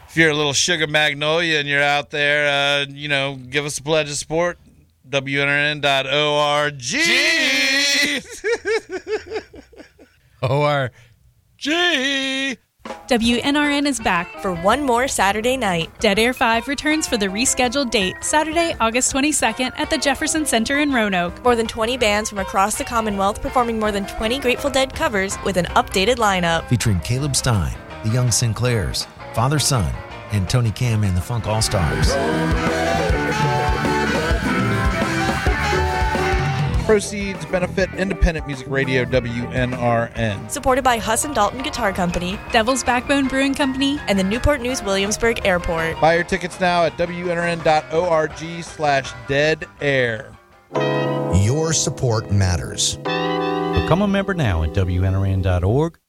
If you're a little sugar magnolia and you're out there, give us a pledge of support. WNRN.org. O-R-G. WNRN is back for one more Saturday night. Dead Air 5 returns for the rescheduled date, Saturday, August 22nd at the Jefferson Center in Roanoke. More than 20 bands from across the Commonwealth performing more than 20 Grateful Dead covers with an updated lineup. Featuring Caleb Stein, the Young Sinclairs, Father Son, and Tony Cam and the Funk All-Stars. Proceeds benefit Independent Music Radio, WNRN. Supported by Huss & Dalton Guitar Company, Devil's Backbone Brewing Company, and the Newport News Williamsburg Airport. Buy your tickets now at WNRN.org/deadair. Your support matters. Become a member now at WNRN.org